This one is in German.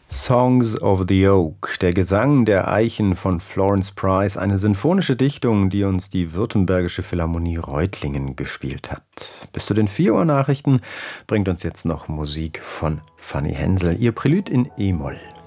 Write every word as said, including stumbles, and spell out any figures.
Songs of the Oak, der Gesang der Eichen von Florence Price, eine sinfonische Dichtung, die uns die Württembergische Philharmonie Reutlingen gespielt hat. Bis zu den vier Uhr Nachrichten bringt uns jetzt noch Musik von Fanny Hensel, ihr Prälud in E-Moll.